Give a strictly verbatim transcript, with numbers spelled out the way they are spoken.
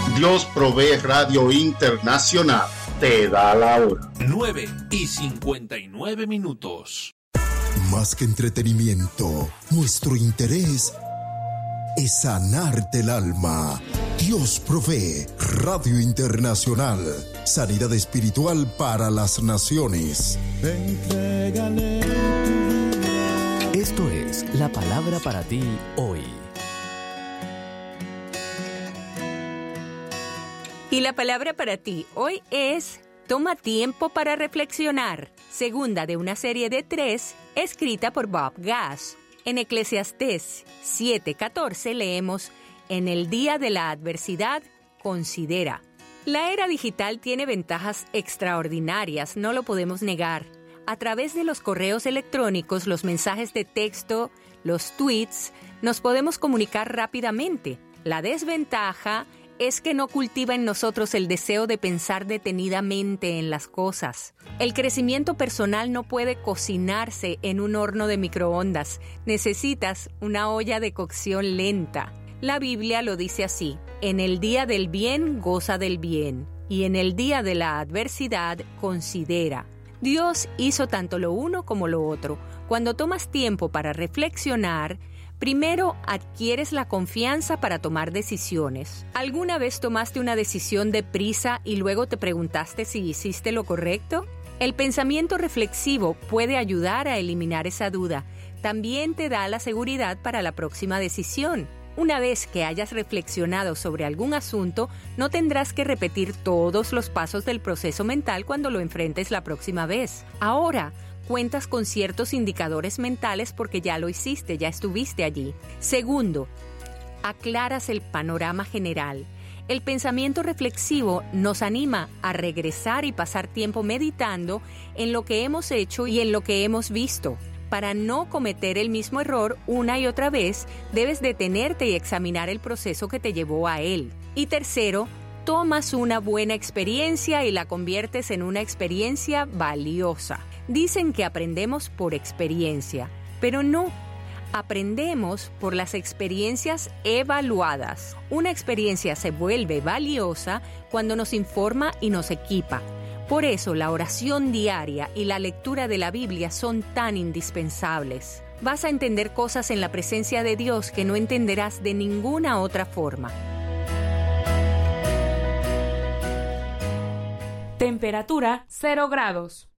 Dios Provee Radio Internacional te da la hora. nueve y cincuenta y nueve minutos. Más que entretenimiento, nuestro interés es sanarte el alma. Dios Provee Radio Internacional. Sanidad espiritual para las naciones. Esto es la palabra para ti hoy. Y la palabra para ti hoy es: toma tiempo para reflexionar. Segunda de una serie de tres, escrita por Bob Gass. En Eclesiastés siete catorce leemos: en el día de la adversidad, considera. La era digital tiene ventajas extraordinarias, no lo podemos negar. A través de los correos electrónicos, los mensajes de texto, los tweets, nos podemos comunicar rápidamente. La desventaja es que no cultiva en nosotros el deseo de pensar detenidamente en las cosas. El crecimiento personal no puede cocinarse en un horno de microondas. Necesitas una olla de cocción lenta. La Biblia lo dice así: en el día del bien, goza del bien, y en el día de la adversidad, considera. Dios hizo tanto lo uno como lo otro. Cuando tomas tiempo para reflexionar, primero adquieres la confianza para tomar decisiones. ¿Alguna vez tomaste una decisión deprisa y luego te preguntaste si hiciste lo correcto? El pensamiento reflexivo puede ayudar a eliminar esa duda. También te da la seguridad para la próxima decisión. Una vez que hayas reflexionado sobre algún asunto, no tendrás que repetir todos los pasos del proceso mental cuando lo enfrentes la próxima vez. Ahora, cuentas con ciertos indicadores mentales porque ya lo hiciste, ya estuviste allí. Segundo, aclaras el panorama general. El pensamiento reflexivo nos anima a regresar y pasar tiempo meditando en lo que hemos hecho y en lo que hemos visto. Para no cometer el mismo error una y otra vez, debes detenerte y examinar el proceso que te llevó a él. Y tercero, tomas una buena experiencia y la conviertes en una experiencia valiosa. Dicen que aprendemos por experiencia, pero no. Aprendemos por las experiencias evaluadas. Una experiencia se vuelve valiosa cuando nos informa y nos equipa. Por eso la oración diaria y la lectura de la Biblia son tan indispensables. Vas a entender cosas en la presencia de Dios que no entenderás de ninguna otra forma. Temperatura cero grados.